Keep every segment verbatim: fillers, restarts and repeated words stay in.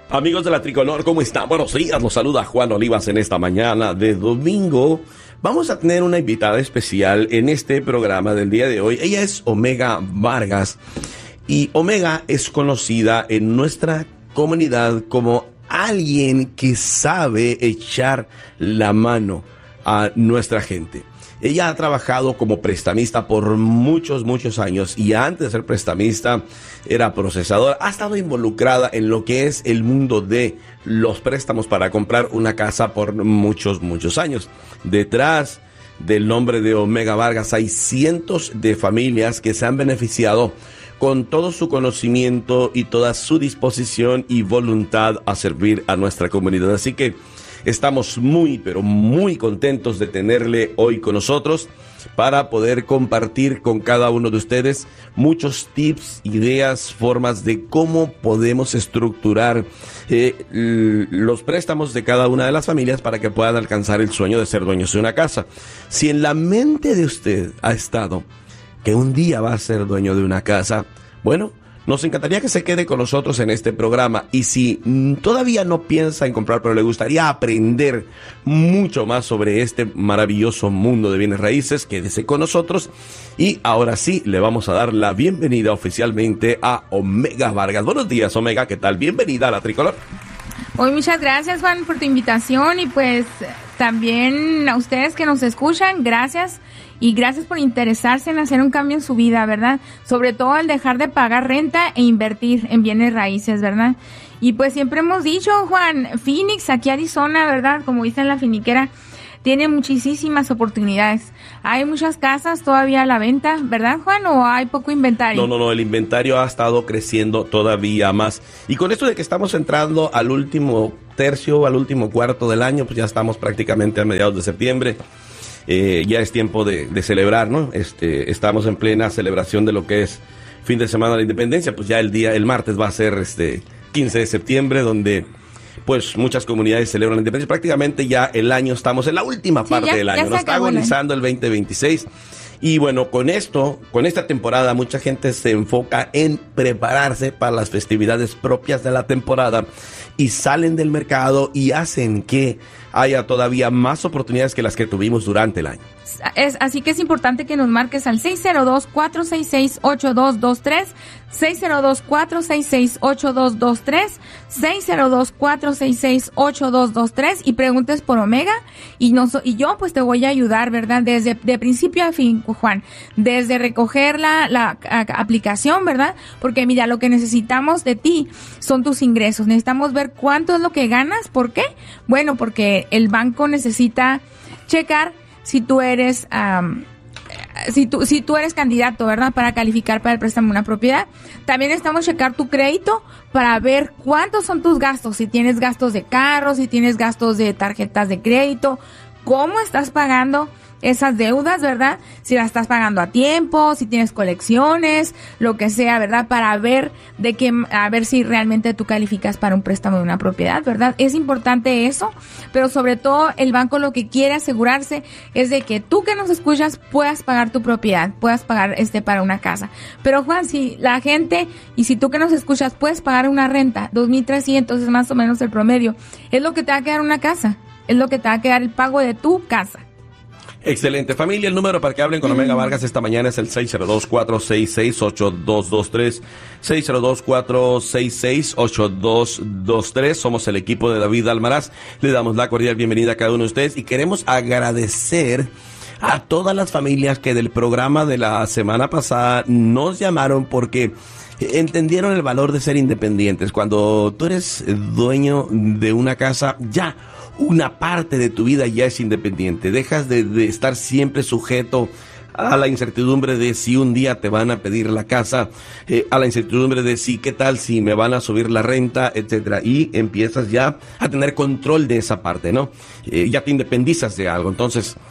Amigos de la Tricolor, ¿cómo están? Buenos días, los saluda Juan Olivas en esta mañana de domingo. Vamos a tener una invitada especial en este programa del día de hoy. Ella es Omega Vargas y Omega es conocida en nuestra comunidad como alguien que sabe echar la mano a nuestra gente. Ella ha trabajado como prestamista por muchos, muchos años y antes de ser prestamista era procesadora. Ha estado involucrada en lo que es el mundo de los préstamos para comprar una casa por muchos, muchos años. Detrás del nombre de Omega Vargas hay cientos de familias que se han beneficiado con todo su conocimiento y toda su disposición y voluntad a servir a nuestra comunidad. Así que estamos muy, pero muy contentos de tenerle hoy con nosotros para poder compartir con cada uno de ustedes muchos tips, ideas, formas de cómo podemos estructurar eh, los préstamos de cada una de las familias para que puedan alcanzar el sueño de ser dueños de una casa. Si en la mente de usted ha estado que un día va a ser dueño de una casa, bueno, nos encantaría que se quede con nosotros en este programa. Y si mm, todavía no piensa en comprar, pero le gustaría aprender mucho más sobre este maravilloso mundo de bienes raíces, quédese con nosotros. Y ahora sí, le vamos a dar la bienvenida oficialmente a Omega Vargas. Buenos días, Omega, ¿qué tal? Bienvenida a la Tricolor. Hoy muchas gracias, Juan, por tu invitación y pues también a ustedes que nos escuchan, gracias. Y gracias por interesarse en hacer un cambio en su vida, ¿verdad? Sobre todo al dejar de pagar renta e invertir en bienes raíces, ¿verdad? Y pues siempre hemos dicho, Juan, Phoenix, aquí Arizona, ¿verdad? Como dice en la finiquera, tiene muchísimas oportunidades. Hay muchas casas todavía a la venta, ¿verdad, Juan? ¿O hay poco inventario? No, no, no, el inventario ha estado creciendo todavía más. Y con esto de que estamos entrando al último tercio, al último cuarto del año, pues ya estamos prácticamente a mediados de septiembre. Eh, ya es tiempo de, de celebrar, ¿no? Este, estamos en plena celebración de lo que es fin de semana de la independencia. Pues ya el día, el martes va a ser este quince de septiembre, donde pues muchas comunidades celebran la independencia. Prácticamente ya el año, estamos en la última sí, parte ya, del año, nos está agonizando el veinte veintiséis. Y bueno, con esto, con esta temporada, mucha gente se enfoca en prepararse para las festividades propias de la temporada y salen del mercado y hacen que haya todavía más oportunidades que las que tuvimos durante el año. Es, así que es importante que nos marques al seis cero dos, cuatro seis seis, ocho dos dos tres, seis cero dos, cuatro seis seis, ocho dos dos tres, seis cero dos, cuatro seis seis, ocho dos dos tres y preguntes por Omega y, nos, y yo pues te voy a ayudar, ¿verdad? Desde de principio a fin, Juan, desde recoger la, la a, aplicación, ¿verdad? Porque mira, lo que necesitamos de ti son tus ingresos, necesitamos ver cuánto es lo que ganas, ¿por qué? Bueno, porque el banco necesita checar si tú eres um, si tú si tú eres candidato, ¿verdad? Para calificar para el préstamo de una propiedad. También necesitamos checar tu crédito para ver cuántos son tus gastos, si tienes gastos de carro, si tienes gastos de tarjetas de crédito, cómo estás pagando esas deudas, ¿verdad? Si las estás pagando a tiempo, si tienes colecciones, lo que sea, ¿verdad? Para ver de qué, a ver si realmente tú calificas para un préstamo de una propiedad, ¿verdad? Es importante eso, pero sobre todo el banco lo que quiere asegurarse es de que tú que nos escuchas puedas pagar tu propiedad, puedas pagar este para una casa. Pero Juan, si la gente, y si tú que nos escuchas puedes pagar una renta, dos mil trescientos es más o menos el promedio, es lo que te va a quedar una casa, es lo que te va a quedar el pago de tu casa. Excelente, familia, el número para que hablen con Omega Vargas esta mañana es el seis cero dos, cuatro seis seis, ocho dos dos tres, seis cero dos, cuatro seis seis, ocho dos dos tres. Somos el equipo de David Almaraz, le damos la cordial bienvenida a cada uno de ustedes y queremos agradecer a todas las familias que del programa de la semana pasada nos llamaron porque entendieron el valor de ser independientes. Cuando tú eres dueño de una casa, ya una parte de tu vida ya es independiente. Dejas de, de estar siempre sujeto a la incertidumbre de si un día te van a pedir la casa, eh, a la incertidumbre de si qué tal si me van a subir la renta, etcétera. Y empiezas ya a tener control de esa parte, ¿no? Eh, ya te independizas de algo. Entonces,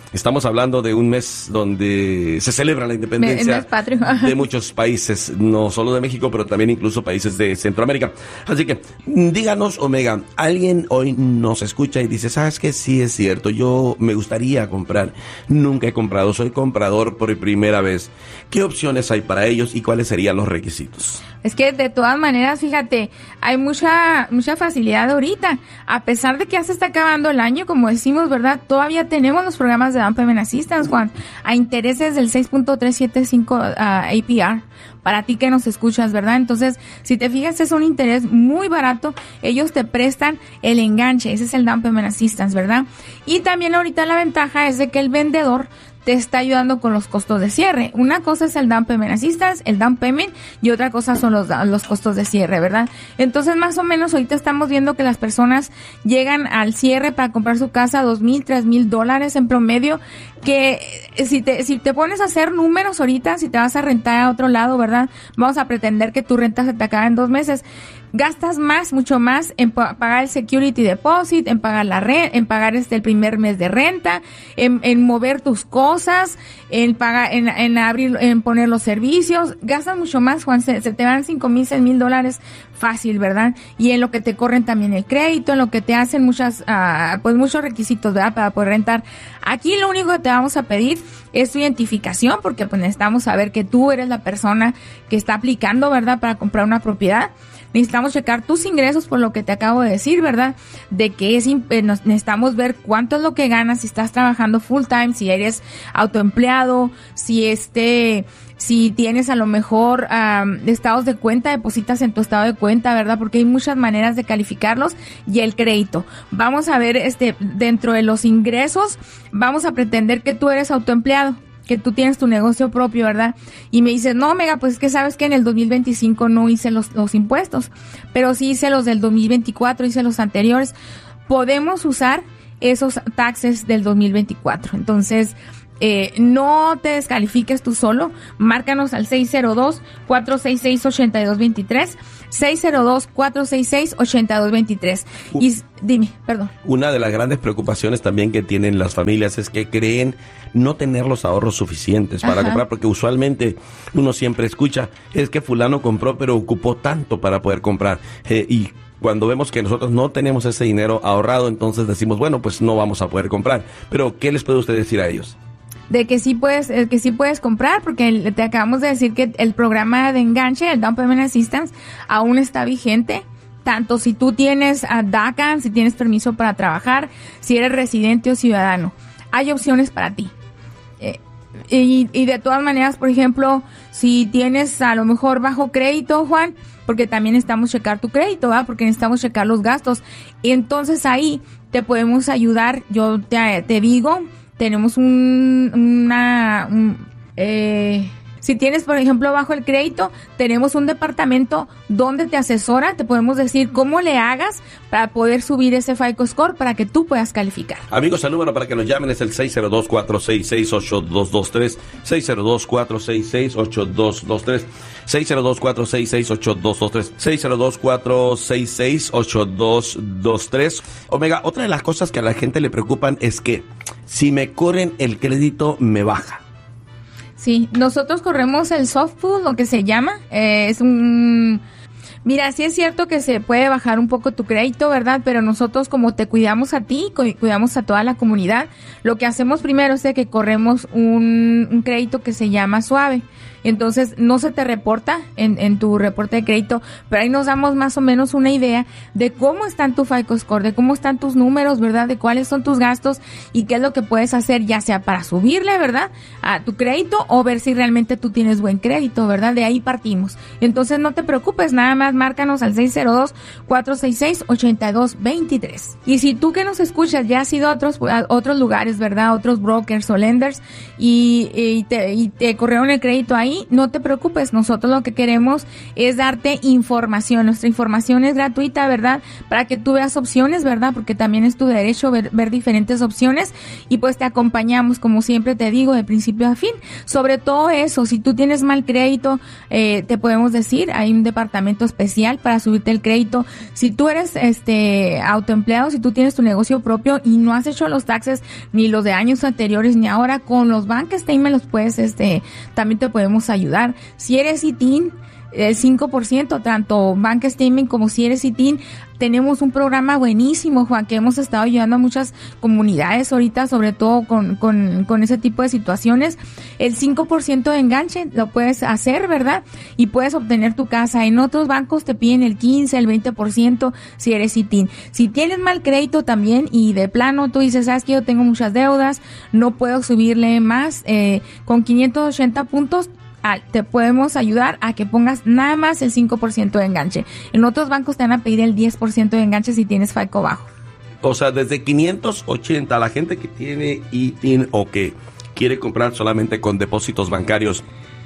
Estamos hablando de un mes donde se celebra la independencia de muchos países, no solo de México, pero también incluso países de Centroamérica. Así que díganos, Omega, alguien hoy nos escucha y dice, ¿sabes qué? Sí es cierto, yo me gustaría comprar, nunca he comprado, soy comprador por primera vez. ¿Qué opciones hay para ellos y cuáles serían los requisitos? Es que de todas maneras, fíjate, hay mucha mucha facilidad ahorita. A pesar de que ya se está acabando el año, como decimos, ¿verdad? Todavía tenemos los programas de Down Payment Assistance, Juan, a intereses del seis punto trescientos setenta y cinco uh, A P R. Para ti que nos escuchas, ¿verdad? Entonces, si te fijas, es un interés muy barato. Ellos te prestan el enganche. Ese es el Down Payment Assistance, ¿verdad? Y también ahorita la ventaja es de que el vendedor te está ayudando con los costos de cierre. Una cosa es el down payment assistance, el down payment, y otra cosa son los, los costos de cierre, ¿verdad? Entonces, más o menos, ahorita estamos viendo que las personas llegan al cierre para comprar su casa a dos mil, tres mil dólares en promedio, que si te, si te pones a hacer números ahorita, si te vas a rentar a otro lado, ¿verdad? Vamos a pretender que tu renta se te acaba en dos meses. Gastas más, mucho más en pagar el security deposit, en pagar la renta, en pagar este el primer mes de renta, en, en mover tus cosas, en pagar, en, en abrir, en poner los servicios. Gastas mucho más, Juan, se, se te van cinco mil, seis mil dólares fácil, ¿verdad? Y en lo que te corren también el crédito, en lo que te hacen muchas, uh, pues muchos requisitos, ¿verdad? Para poder rentar. Aquí lo único que te vamos a pedir es tu identificación, porque pues necesitamos saber que tú eres la persona que está aplicando, ¿verdad? Para comprar una propiedad. Necesitamos checar tus ingresos por lo que te acabo de decir, ¿verdad? De que es, eh, necesitamos ver cuánto es lo que ganas, si estás trabajando full time, si eres autoempleado, si este, si tienes a lo mejor um, estados de cuenta, depositas en tu estado de cuenta, ¿verdad? Porque hay muchas maneras de calificarlos, y el crédito. Vamos a ver, este, dentro de los ingresos, vamos a pretender que tú eres autoempleado, que tú tienes tu negocio propio, ¿verdad? Y me dices, no, Omega, pues es que sabes que en el dos mil veinticinco no hice los, los impuestos, pero sí hice los del dos mil veinticuatro, hice los anteriores. Podemos usar esos taxes del dos mil veinticuatro. Entonces, eh, no te descalifiques tú solo. Márcanos al seis cero dos, cuatro seis seis, ocho dos dos tres, seis cero dos, cuatro seis seis, ocho dos dos tres. Y dime, perdón. Una de las grandes preocupaciones también que tienen las familias es que creen no tener los ahorros suficientes para Ajá. comprar, porque usualmente uno siempre escucha, es que fulano compró pero ocupó tanto para poder comprar, eh, y cuando vemos que nosotros no tenemos ese dinero ahorrado, entonces decimos, bueno, pues no vamos a poder comprar. Pero, ¿qué les puede usted decir a ellos? De que sí puedes, eh, que sí puedes comprar, porque te acabamos de decir que el programa de enganche, el Down Payment Assistance, aún está vigente. Tanto si tú tienes a D A C A, si tienes permiso para trabajar, si eres residente o ciudadano, hay opciones para ti. Eh, y, y de todas maneras, por ejemplo, si tienes a lo mejor bajo crédito, Juan, porque también necesitamos checar tu crédito, ¿verdad? Porque necesitamos checar los gastos. Y entonces ahí te podemos ayudar. Yo te, te digo, tenemos un, una, un, eh, si tienes, por ejemplo, bajo el crédito, tenemos un departamento donde te asesora, te podemos decir cómo le hagas para poder subir ese FICO Score para que tú puedas calificar. Amigos, el número para que nos llamen es el seis cero dos, cuatro seis seis, ocho dos dos tres, seis cero dos, cuatro seis seis, ocho dos dos tres, seis cero dos, cuatro seis seis, ocho dos dos tres, seis cero dos, cuatro seis seis, ocho dos dos tres. Omega, otra de las cosas que a la gente le preocupan es que si me corren el crédito, me baja. Sí, nosotros corremos el soft pull, lo que se llama, eh, es un... Mira, sí es cierto que se puede bajar un poco tu crédito, ¿verdad? Pero nosotros, como te cuidamos a ti, cuidamos a toda la comunidad, lo que hacemos primero es de que corremos un, un crédito que se llama suave. Entonces, no se te reporta en, en tu reporte de crédito, pero ahí nos damos más o menos una idea de cómo están tu FICO Score, de cómo están tus números, ¿verdad? De cuáles son tus gastos y qué es lo que puedes hacer, ya sea para subirle, ¿verdad?, a tu crédito, o ver si realmente tú tienes buen crédito, ¿verdad? De ahí partimos. Entonces, no te preocupes, nada más márcanos al seis cero dos, cuatro seis seis, ocho dos dos tres. Y si tú que nos escuchas ya has ido a otros, a otros lugares, ¿verdad?, otros brokers o lenders, y, y, te, y te corrieron el crédito ahí, no te preocupes, nosotros lo que queremos es darte información. Nuestra información es gratuita, ¿verdad?, para que tú veas opciones, ¿verdad?, porque también es tu derecho ver, ver diferentes opciones, y pues te acompañamos, como siempre te digo, de principio a fin. Sobre todo eso, si tú tienes mal crédito, eh, te podemos decir, hay un departamento especial para subirte el crédito. Si tú eres este autoempleado, si tú tienes tu negocio propio y no has hecho los taxes ni los de años anteriores ni ahora, con los bank statements los puedes, este, también te podemos ayudar. Si eres I T I N, el cinco por ciento, tanto bank statement como si eres I T I N, tenemos un programa buenísimo, Juan, que hemos estado ayudando a muchas comunidades ahorita, sobre todo con, con, con ese tipo de situaciones. El cinco por ciento de enganche lo puedes hacer, ¿verdad? Y puedes obtener tu casa. En otros bancos te piden el quince, el veinte por ciento si eres I T I N. Si tienes mal crédito también y de plano tú dices, sabes que yo tengo muchas deudas, no puedo subirle más, eh, con quinientos ochenta puntos, te podemos ayudar a que pongas nada más el cinco por ciento de enganche. En otros bancos te van a pedir el diez por ciento de enganche si tienes FICO bajo. O sea, desde quinientos ochenta, la gente que tiene I T I N o que quiere comprar solamente con depósitos bancarios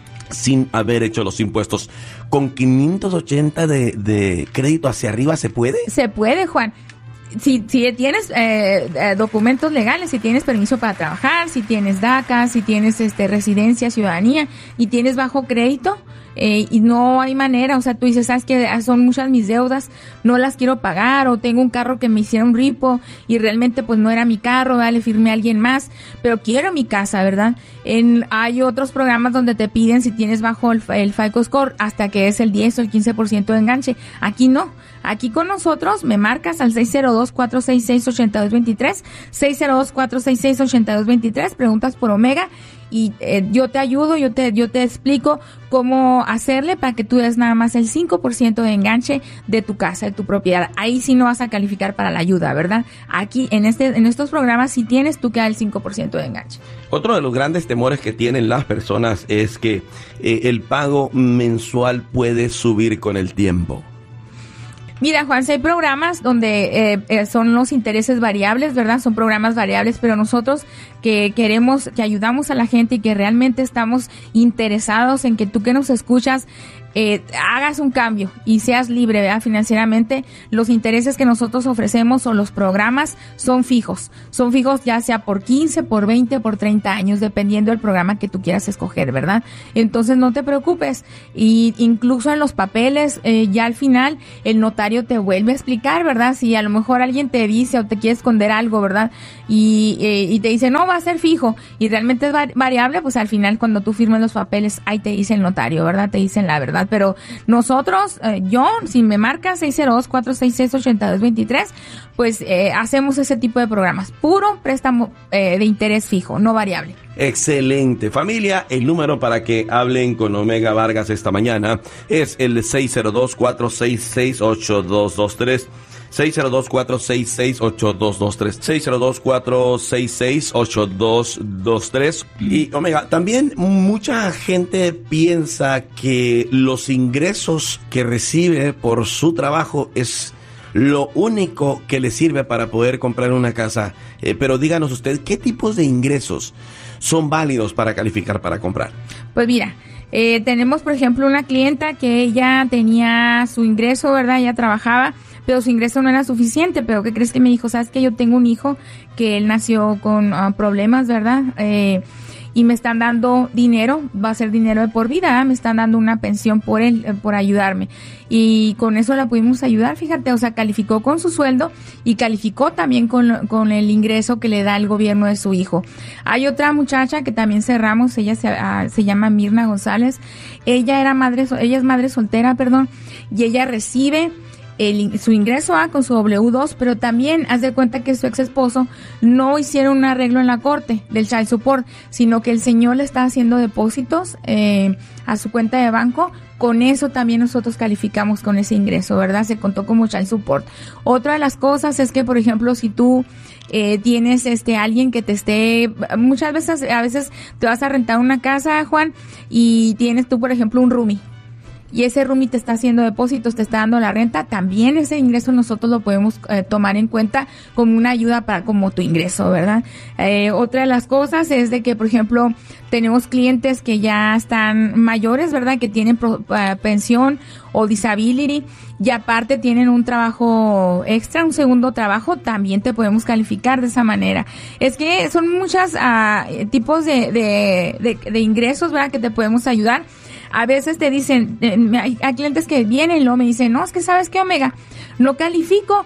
sin haber hecho los impuestos, ¿con quinientos ochenta de, de crédito hacia arriba se puede? Se puede, Juan. Si, si tienes eh, eh, documentos legales, si tienes permiso para trabajar, si tienes DACA, si tienes este residencia, ciudadanía y tienes bajo crédito, eh, y no hay manera, o sea, tú dices, sabes que son muchas mis deudas, no las quiero pagar, o tengo un carro que me hicieron ripo y realmente pues no era mi carro, ¿verdad? Le firmé a alguien más, pero quiero mi casa, ¿verdad? En, hay otros programas donde te piden si tienes bajo el, el FICO Score hasta que es el diez o el quince por ciento de enganche. Aquí no. Aquí con nosotros me marcas al seis cero dos, cuatro seis seis, ocho dos dos tres, seis cero dos, cuatro seis seis, ocho dos dos tres, preguntas por Omega y eh, yo te ayudo, yo te yo te explico cómo hacerle para que tú des nada más el cinco por ciento de enganche de tu casa, de tu propiedad. Ahí sí no vas a calificar para la ayuda, ¿verdad? Aquí en este en estos programas sí tienes tú que dar el cinco por ciento de enganche. Otro de los grandes temores que tienen las personas es que eh, el pago mensual puede subir con el tiempo. Mira, Juan, si hay programas donde eh, eh, son los intereses variables, ¿verdad? Son programas variables, pero nosotros que queremos, que ayudamos a la gente y que realmente estamos interesados en que tú que nos escuchas eh, hagas un cambio y seas libre, ¿verdad? Financieramente, los intereses que nosotros ofrecemos o los programas son fijos. Son fijos ya sea por quince, por veinte, por treinta años, dependiendo del programa que tú quieras escoger, ¿verdad? Entonces no te preocupes. Y incluso en los papeles, eh, ya al final, el notario te vuelve a explicar, ¿verdad? Si a lo mejor alguien te dice o te quiere esconder algo, ¿verdad? Y, eh, y te dice, no, va a ser fijo. Y realmente es variable, pues al final cuando tú firmes los papeles, ahí te dice el notario, ¿verdad? Te dicen la verdad. Pero nosotros, eh, yo, si me marcas seis cero dos, cuatro seis seis, ocho dos dos tres, pues eh, hacemos ese tipo de programas. Puro préstamo eh, de interés fijo, no variable. Excelente. Familia, el número para que hablen con Omega Vargas esta mañana es el seis cero dos, cuatro seis seis, ocho dos dos tres. seis cero dos, cuatro seis seis, ocho dos dos tres, seis cero dos, cuatro seis seis, ocho dos dos tres. Y Omega, también mucha gente piensa que los ingresos que recibe por su trabajo es lo único que le sirve para poder comprar una casa. Eh, pero díganos usted, ¿qué tipos de ingresos son válidos para calificar para comprar? Pues mira, eh, tenemos por ejemplo una clienta que ella tenía su ingreso, ¿verdad? Ella trabajaba, pero su ingreso no era suficiente. Pero ¿qué crees que me dijo? Sabes que yo tengo un hijo que él nació con uh, problemas, ¿verdad? Eh, y me están dando dinero, va a ser dinero de por vida, ¿eh? Me están dando una pensión por él, eh, por ayudarme. Y con eso la pudimos ayudar, fíjate, o sea, calificó con su sueldo y calificó también con, con el ingreso que le da el gobierno de su hijo. Hay otra muchacha que también cerramos, ella se, uh, se llama Mirna González. Ella era madre, ella es madre soltera, perdón, y ella recibe El, su ingreso A con su W dos, pero también haz de cuenta que su ex esposo no hicieron un arreglo en la corte del child support, sino que el señor le está haciendo depósitos eh, a su cuenta de banco. Con eso también nosotros calificamos con ese ingreso, ¿verdad? Se contó como child support. Otra de las cosas es que, por ejemplo, si tú eh, tienes este alguien que te esté, muchas veces, a veces te vas a rentar una casa, Juan, y tienes tú, por ejemplo, un roomie. Y ese roomie te está haciendo depósitos, te está dando la renta, también ese ingreso nosotros lo podemos eh, tomar en cuenta como una ayuda para como tu ingreso, ¿verdad? Eh, otra de las cosas es de que, por ejemplo, tenemos clientes que ya están mayores, ¿verdad? Que tienen pro, uh, pensión o disability y aparte tienen un trabajo extra, un segundo trabajo, también te podemos calificar de esa manera. Es que son muchos uh, tipos de, de, de, de ingresos, ¿verdad? Que te podemos ayudar. A veces te dicen, eh, hay, hay clientes que vienen y luego me dicen, no, es que sabes qué, Omega, no califico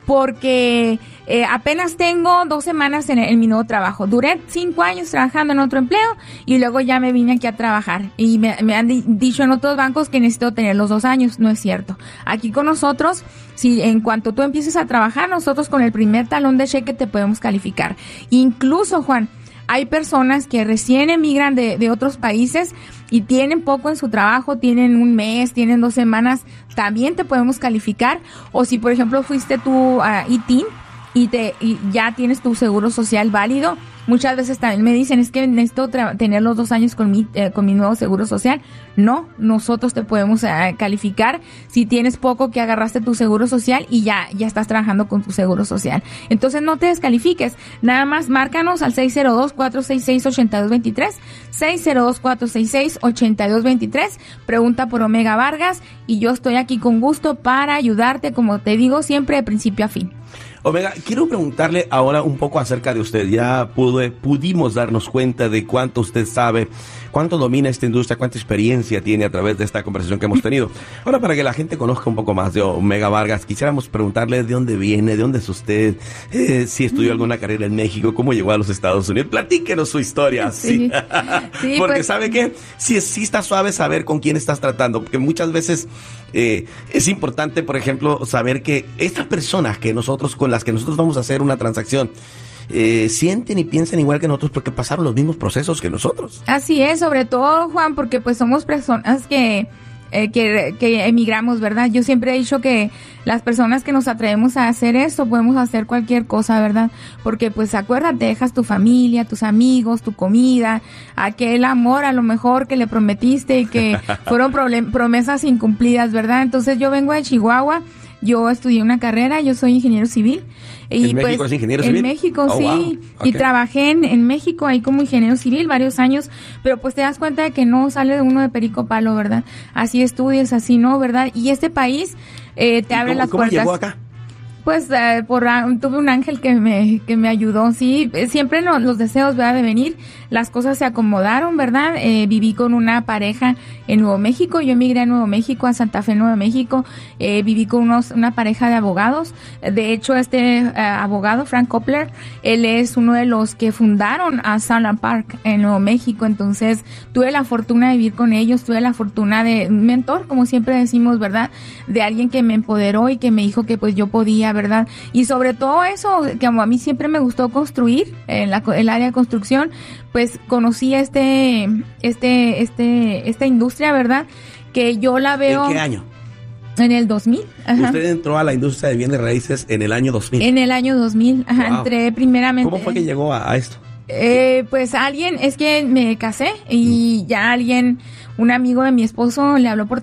porque eh, apenas tengo dos semanas en, en mi nuevo trabajo. Duré cinco años trabajando en otro empleo y luego ya me vine aquí a trabajar. Y me, me han di- dicho en otros bancos que necesito tener los dos años. No es cierto. Aquí con nosotros, si en cuanto tú empieces a trabajar, nosotros con el primer talón de cheque te podemos calificar. Incluso, Juan, hay personas que recién emigran de, de otros países y tienen poco en su trabajo, tienen un mes, tienen dos semanas, también te podemos calificar. O si, por ejemplo, fuiste tú a I T I N y, te, y ya tienes tu seguro social válido, muchas veces también me dicen, es que necesito tra- tener los dos años con mi, eh, con mi nuevo seguro social. No, nosotros te podemos eh, calificar si tienes poco que agarraste tu seguro social y ya, ya estás trabajando con tu seguro social. Entonces no te descalifiques, nada más márcanos al seis cero dos, cuatro seis seis, ocho dos dos tres, seis cero dos, cuatro seis seis, ocho dos dos tres, pregunta por Omega Vargas y yo estoy aquí con gusto para ayudarte, como te digo, siempre de principio a fin. Omega, quiero preguntarle ahora un poco acerca de usted. Ya pude, pudimos darnos cuenta de cuánto usted sabe, cuánto domina esta industria, cuánta experiencia tiene a través de esta conversación que hemos tenido. Ahora, para que la gente conozca un poco más de Omega Vargas, quisiéramos preguntarle de dónde viene, de dónde es usted, eh, si estudió alguna carrera en México, cómo llegó a los Estados Unidos. Platíquenos su historia. Sí. sí porque pues, ¿sabe qué? Sí, sí está suave saber con quién estás tratando, porque muchas veces eh, es importante, por ejemplo, saber que estas personas que nosotros, con las que nosotros vamos a hacer una transacción, Eh, sienten y piensan igual que nosotros porque pasaron los mismos procesos que nosotros. Así es, sobre todo, Juan, porque pues somos personas que, eh, que, que emigramos, ¿verdad? Yo siempre he dicho que las personas que nos atrevemos a hacer esto podemos hacer cualquier cosa, ¿verdad? Porque pues acuérdate, dejas tu familia, tus amigos, tu comida, aquel amor a lo mejor que le prometiste y que fueron problem- promesas incumplidas, ¿verdad? Entonces yo vengo de Chihuahua. Yo estudié una carrera, yo soy ingeniero civil. Y ¿En pues, México es ingeniero civil? En México, oh, sí. Wow. Okay. Y trabajé en, en México ahí como ingeniero civil varios años, pero pues te das cuenta de que no sale de uno de perico palo, ¿verdad? Así estudias, así no, ¿verdad? Y este país eh, te abre cómo, las ¿cómo puertas. llegó acá? Pues eh, por tuve un ángel que me que me ayudó, sí, siempre no, los deseos, ¿verdad?, de venir, las cosas se acomodaron, ¿verdad? Eh, viví con una pareja en Nuevo México, yo emigré a Nuevo México, a Santa Fe, Nuevo México, eh, viví con unos una pareja de abogados, de hecho este eh, abogado, Frank Kopler, él es uno de los que fundaron a Sunland Park en Nuevo México, entonces tuve la fortuna de vivir con ellos, tuve la fortuna de un mentor, como siempre decimos, ¿verdad?, de alguien que me empoderó y que me dijo que pues yo podía, ¿verdad? Y sobre todo eso, que como a mí siempre me gustó construir, en la, el área de construcción, pues conocí este, este, este, esta industria, ¿verdad? Que yo la veo. ¿En qué año? En el dos mil. Ajá. Usted entró a la industria de bienes raíces en el año dos mil. En el año dos mil, ajá, Wow. entré primeramente. ¿Cómo fue que llegó a, a esto? Eh, pues alguien, es que me casé y ya alguien, un amigo de mi esposo le habló por